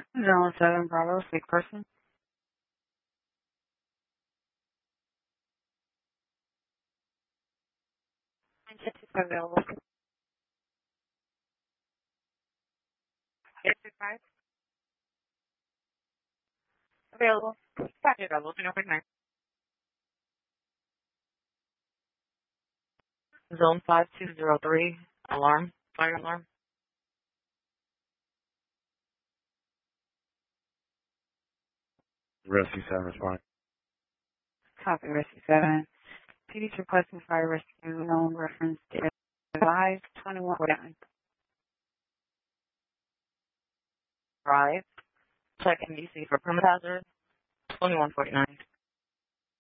Zone 7 Bravo, speak person. It's available. 865. Available. Got it available. Do not recognize. Zone 5203. Alarm. Fire alarm. Rescue 7 responding. Copy, Rescue 7. PD's requesting fire rescue known reference to 52149. Drive. Check NBC for permit hazard. 2149.